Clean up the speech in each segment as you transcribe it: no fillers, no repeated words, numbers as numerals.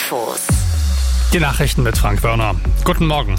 Infos. Die Nachrichten mit Frank Wörner. Guten Morgen.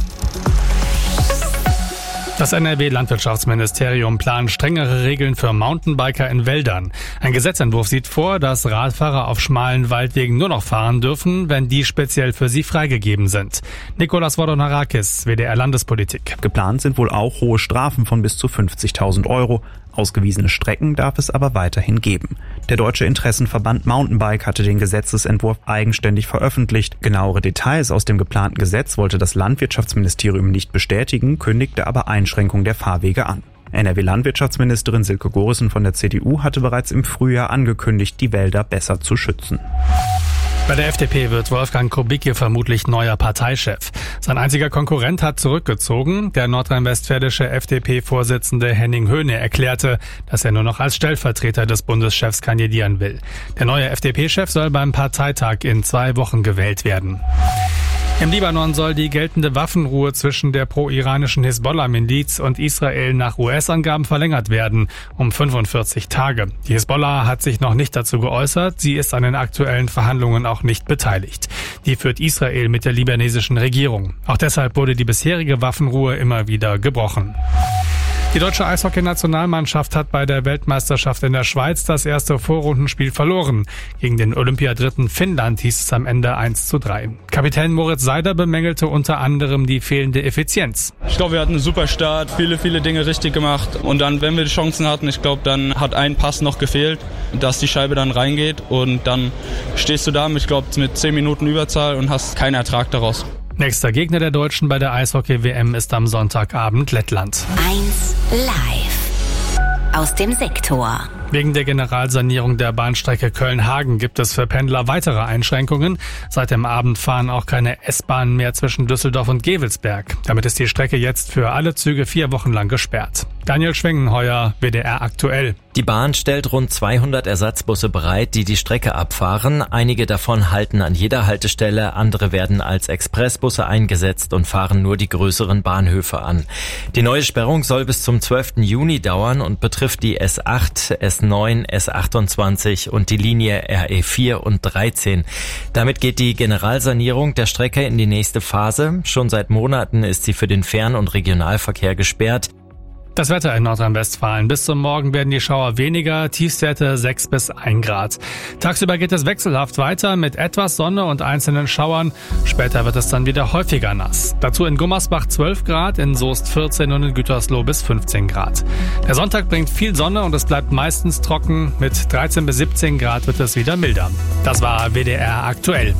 Das NRW-Landwirtschaftsministerium plant strengere Regeln für Mountainbiker in Wäldern. Ein Gesetzentwurf sieht vor, dass Radfahrer auf schmalen Waldwegen nur noch fahren dürfen, wenn die speziell für sie freigegeben sind. Nikolas Vodonarakis, WDR Landespolitik. Geplant sind wohl auch hohe Strafen von bis zu 50.000 Euro. Ausgewiesene Strecken darf es aber weiterhin geben. Der Deutsche Interessenverband Mountainbike hatte den Gesetzesentwurf eigenständig veröffentlicht. Genauere Details aus dem geplanten Gesetz wollte das Landwirtschaftsministerium nicht bestätigen, kündigte aber Einschränkung der Fahrwege an. NRW-Landwirtschaftsministerin Silke Gorissen von der CDU hatte bereits im Frühjahr angekündigt, die Wälder besser zu schützen. Bei der FDP wird Wolfgang Kubicki vermutlich neuer Parteichef. Sein einziger Konkurrent hat zurückgezogen. Der nordrhein-westfälische FDP-Vorsitzende Henning Höhne erklärte, dass er nur noch als Stellvertreter des Bundeschefs kandidieren will. Der neue FDP-Chef soll beim Parteitag in 2 Wochen gewählt werden. Im Libanon soll die geltende Waffenruhe zwischen der pro-iranischen Hisbollah-Miliz und Israel nach US-Angaben verlängert werden, um 45 Tage. Die Hisbollah hat sich noch nicht dazu geäußert, sie ist an den aktuellen Verhandlungen auch nicht beteiligt. Die führt Israel mit der libanesischen Regierung. Auch deshalb wurde die bisherige Waffenruhe immer wieder gebrochen. Die deutsche Eishockey-Nationalmannschaft hat bei der Weltmeisterschaft in der Schweiz das erste Vorrundenspiel verloren. Gegen den Olympiadritten Finnland hieß es am Ende 1:3. Kapitän Moritz Seider bemängelte unter anderem die fehlende Effizienz. Ich glaube, wir hatten einen super Start, viele Dinge richtig gemacht. Und dann, wenn wir die Chancen hatten, ich glaube, dann hat ein Pass noch gefehlt, dass die Scheibe dann reingeht. Und dann stehst du da mit 10 Minuten Überzahl und hast keinen Ertrag daraus. Nächster Gegner der Deutschen bei der Eishockey-WM ist am Sonntagabend Lettland. 1 Live aus dem Sektor. Wegen der Generalsanierung der Bahnstrecke Köln-Hagen gibt es für Pendler weitere Einschränkungen. Seit dem Abend fahren auch keine S-Bahnen mehr zwischen Düsseldorf und Gevelsberg. Damit ist die Strecke jetzt für alle Züge 4 Wochen lang gesperrt. Daniel Schwengenheuer, WDR aktuell. Die Bahn stellt rund 200 Ersatzbusse bereit, die die Strecke abfahren. Einige davon halten an jeder Haltestelle, andere werden als Expressbusse eingesetzt und fahren nur die größeren Bahnhöfe an. Die neue Sperrung soll bis zum 12. Juni dauern und betrifft die S8, S9, S28 und die Linie RE4 und 13. Damit geht die Generalsanierung der Strecke in die nächste Phase. Schon seit Monaten ist sie für den Fern- und Regionalverkehr gesperrt. Das Wetter in Nordrhein-Westfalen. Bis zum Morgen werden die Schauer weniger, Tiefstwerte 6 bis 1 Grad. Tagsüber geht es wechselhaft weiter mit etwas Sonne und einzelnen Schauern. Später wird es dann wieder häufiger nass. Dazu in Gummersbach 12 Grad, in Soest 14 und in Gütersloh bis 15 Grad. Der Sonntag bringt viel Sonne und es bleibt meistens trocken. Mit 13 bis 17 Grad wird es wieder milder. Das war WDR aktuell.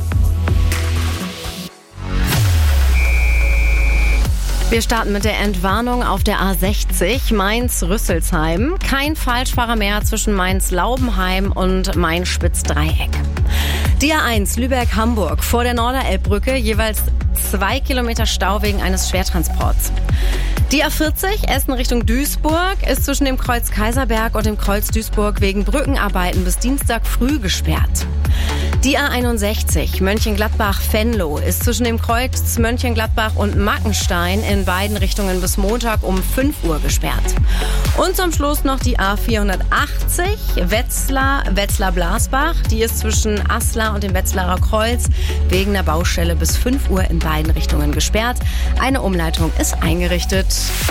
Wir starten mit der Entwarnung auf der A60 Mainz-Rüsselsheim. Kein Falschfahrer mehr zwischen Mainz-Laubenheim und Main-Spitz-Dreieck. Die A1 Lübeck-Hamburg vor der Norderelbbrücke jeweils 2 Kilometer Stau wegen eines Schwertransports. Die A40 Essen Richtung Duisburg ist zwischen dem Kreuz Kaiserberg und dem Kreuz Duisburg wegen Brückenarbeiten bis Dienstag früh gesperrt. Die A61 Mönchengladbach-Venlo ist zwischen dem Kreuz Mönchengladbach und Mackenstein in beiden Richtungen bis Montag um 5 Uhr gesperrt. Und zum Schluss noch die A480 Wetzlar-Blasbach. Die ist zwischen Aslar und dem Wetzlarer Kreuz wegen der Baustelle bis 5 Uhr in beiden Richtungen gesperrt. Eine Umleitung ist eingerichtet.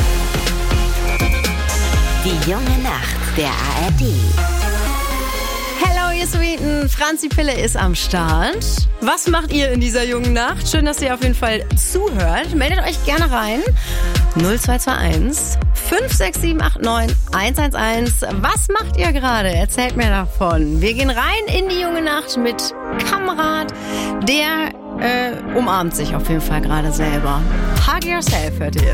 Die junge Nacht der ARD. Hello, ihr Sweeten. Franzi Pille ist am Start. Was macht ihr in dieser jungen Nacht? Schön, dass ihr auf jeden Fall zuhört. Meldet euch gerne rein. 0221 56789 111. Was macht ihr gerade? Erzählt mir davon. Wir gehen rein in die junge Nacht mit Kamerad. Der umarmt sich auf jeden Fall gerade selber. Hug yourself hört ihr.